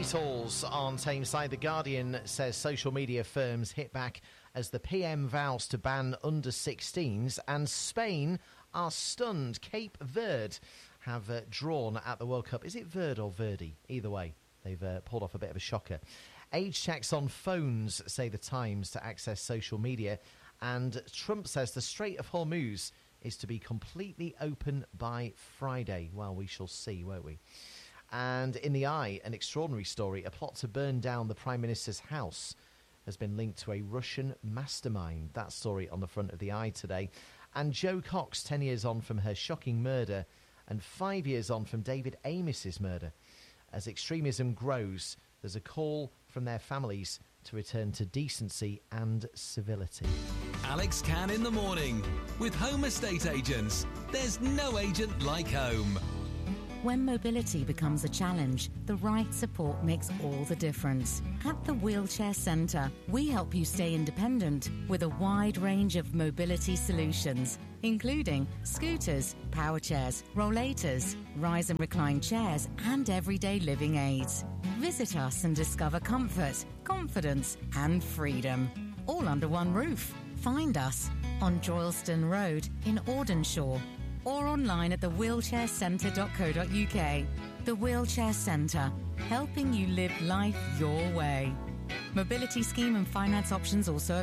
Beatles on Tameside. The Guardian says social media firms hit back as the PM vows to ban under-16s, and Spain are stunned. Cape Verde have drawn at the World Cup. Is it Verde or Verdi? Either way, they've pulled off a bit of a shocker. Age checks on phones, say the Times, to access social media. And Trump says the Strait of Hormuz is to be completely open by Friday. Well, we shall see, won't we? And in the Eye, an extraordinary story. A plot to burn down the Prime Minister's house has been linked to a Russian mastermind. That story on the front of the Eye today. And Jo Cox, 10 years on from her shocking murder and 5 years on from David Amos's murder. As extremism grows, there's a call from their families to return to decency and civility. Alex Cann in the morning with Home Estate Agents. There's no agent like home. When mobility becomes a challenge, the right support makes all the difference. At the Wheelchair Centre, we help you stay independent with a wide range of mobility solutions, including scooters, power chairs, rollators, rise and recline chairs, and everyday living aids. Visit us and discover comfort, confidence, and freedom, all under one roof. Find us on Droylston Road in Audenshaw, or online at thewheelchaircentre.co.uk. The Wheelchair Centre, helping you live life your way. Mobility scheme and finance options also available.